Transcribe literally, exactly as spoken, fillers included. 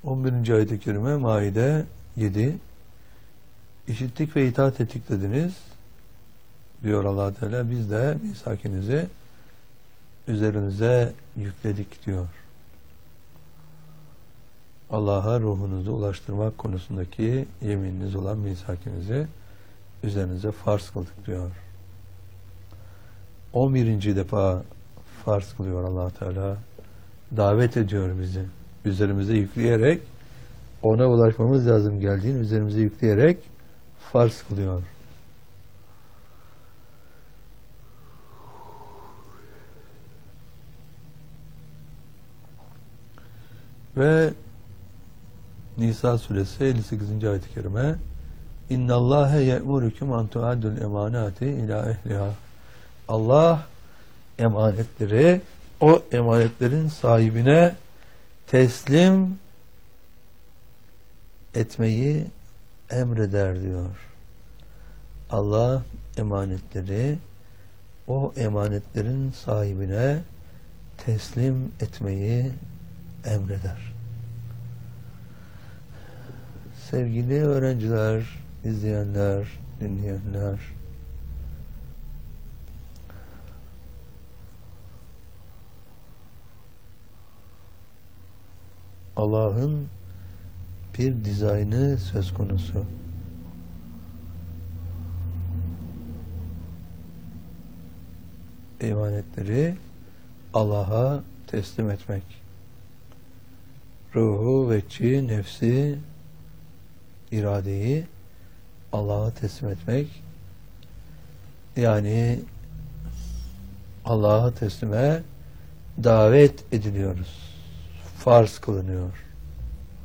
on birinci ayet-i kerime Maide yedi. İşittik ve itaat ettik dediniz diyor Allah Teala. Biz de misakinizi üzerinize yükledik diyor. Allah'a ruhunuzu ulaştırmak konusundaki yemininiz olan misakinizi üzerinize farz kıldık diyor. on birinci defa farz kılıyor Allah Teala. Davet ediyor bizi. Üzerimize yükleyerek, ona ulaşmamız lazım geldiğini üzerimize yükleyerek farz kılıyor. Ve Nisa suresi elli sekizinci ayet-i kerime İnna Allahe ye'murukum an tu'addul emanati ila ehliha. Allah emanetleri o emanetlerin sahibine teslim etmeyi emreder diyor. Allah emanetleri o emanetlerin sahibine teslim etmeyi emreder. Sevgili öğrenciler, izleyenler, dinleyenler, Allah'ın bir dizaynı söz konusu. Emanetleri Allah'a teslim etmek. Ruhu, vecci, nefsi, iradeyi Allah'a teslim etmek. Yani Allah'a teslime davet ediliyoruz. Farz kılınıyor.